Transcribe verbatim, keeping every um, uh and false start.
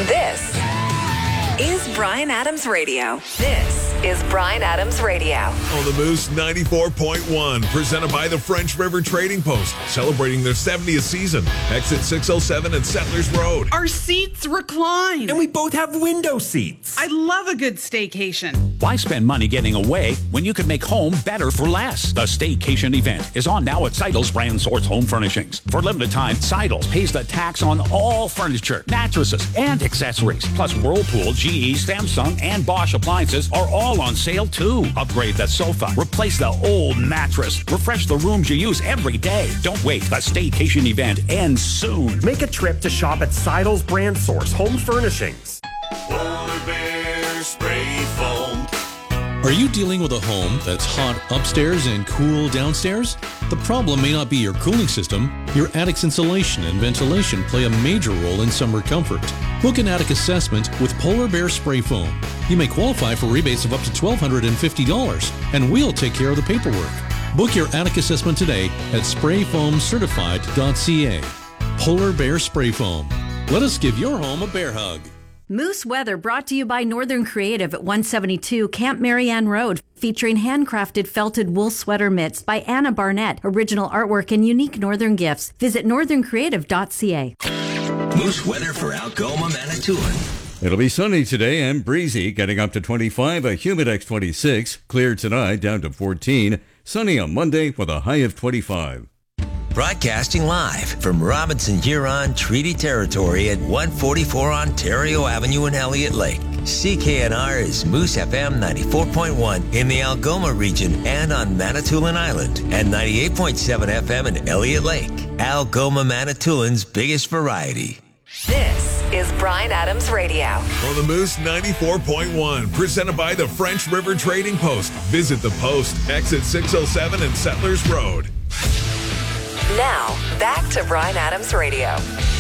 This is Bryan Adams Radio. This is Bryan Adams Radio. On the Moose ninety-four point one, presented by the French River Trading Post, celebrating their seventieth season. Exit six oh seven and Settlers Road. Our seats recline. And we both have window seats. I love a good staycation. Why spend money getting away when you could make home better for less? The Staycation event is on now at Seidel's Brand Source Home Furnishings. For limited time, Seidel's pays the tax on all furniture, mattresses, and accessories. Plus Whirlpool, G E, Samsung, and Bosch appliances are all on sale too. Upgrade the sofa, replace the old mattress, refresh the rooms you use every day. Don't wait, the Staycation event ends soon. Make a trip to shop at Seidel's Brand Source Home Furnishings. Polar Bear Spray Foam. Are you dealing with a home that's hot upstairs and cool downstairs? The problem may not be your cooling system. Your attic's insulation and ventilation play a major role in summer comfort. Book an attic assessment with Polar Bear Spray Foam. You may qualify for rebates of up to one thousand two hundred fifty dollars, and we'll take care of the paperwork. Book your attic assessment today at spray foam certified dot c a. Polar Bear Spray Foam. Let us give your home a bear hug. Moose Weather brought to you by Northern Creative at one seventy-two Camp Marianne Road, featuring handcrafted felted wool sweater mitts by Anna Barnett, original artwork and unique Northern gifts. Visit northern creative dot c a. Moose Weather for Algoma, Manitoulin. It'll be sunny today and breezy, getting up to twenty-five, a Humidex twenty-six, clear tonight down to fourteen, sunny on Monday with a high of twenty-five. Broadcasting live from Robinson Huron Treaty Territory at one forty-four Ontario Avenue in Elliott Lake. C K N R is Moose F M ninety-four point one in the Algoma region and on Manitoulin Island, and ninety-eight point seven F M in Elliott Lake. Algoma, Manitoulin's biggest variety. This is Bryan Adams Radio. On the Moose ninety-four point one, presented by the French River Trading Post. Visit the Post, exit six oh seven and Settlers Road. Now, back to Bryan Adams Radio.